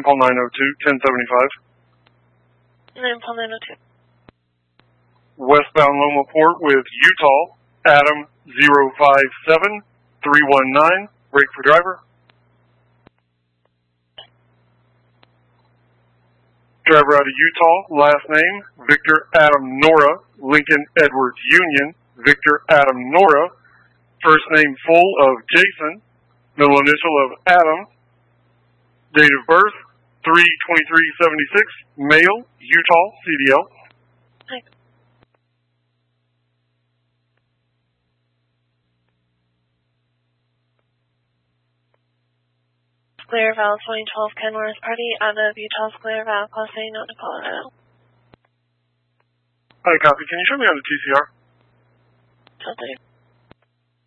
Paul 902, 1075. Name Paul 902. Westbound Loma Port with Utah, Adam 057319. Brake for driver. Driver out of Utah, last name, Victor Adam Nora, Lincoln Edwards Union, Victor Adam Nora, first name full of Jason, middle initial of Adam, date of birth, 3/23/76, male, Utah, CDL. Hi. Clear Val 2012 Kenworth Party out of Utah's Clear Val, Class A, not to Colorado. Hi, copy. Can you show me on the TCR? Tilted.